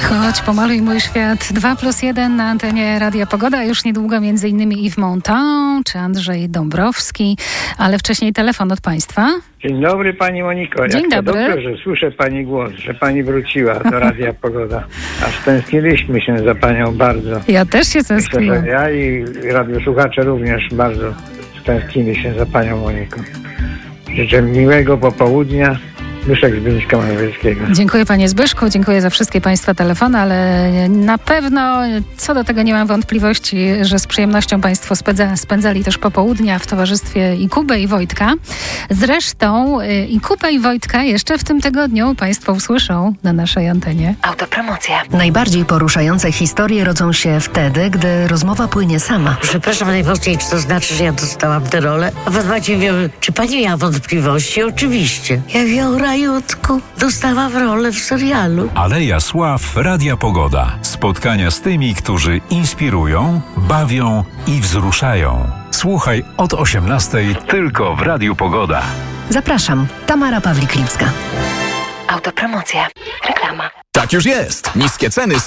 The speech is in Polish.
Chodź, pomaluj mój świat. 2+1 na antenie Radia Pogoda. Już niedługo m.in. Yves Montand czy Andrzej Dąbrowski, ale wcześniej telefon od Państwa. Dzień dobry Pani Moniko. Dzień Jak dobry. To dobrze, że słyszę Pani głos, że Pani wróciła do Radia Pogoda. Aż tęskniliśmy się za Panią bardzo. Ja też się Myślę, tęskniłam. że ja i radiosłuchacze również bardzo tęsknili się za Panią Moniką. Życzę miłego popołudnia. Zbyszek z Byliska Mazowieckiego. Dziękuję Panie Zbyszku, dziękuję za wszystkie Państwa telefony, ale na pewno co do tego nie mam wątpliwości, że z przyjemnością Państwo spędzali też popołudnia w towarzystwie i Kuby i Wojtka. Zresztą i Kubę i Wojtka jeszcze w tym tygodniu Państwo usłyszą na naszej antenie. Autopromocja. Najbardziej poruszające historie rodzą się wtedy, gdy rozmowa płynie sama. Przepraszam najmocniej, czy to znaczy, że ja dostałam tę rolę? A pan Maciej wie, czy pani miała wątpliwości? Oczywiście. Ja wiem, Rajutku, dostałam rolę w serialu. Aleja Sław Radia Pogoda. Spotkania z tymi, którzy inspirują, bawią i wzruszają. Słuchaj od 18:00 tylko w Radiu Pogoda. Zapraszam, Tamara Pawlik-Lipska. Autopromocja. Reklama. Tak już jest. Niskie ceny są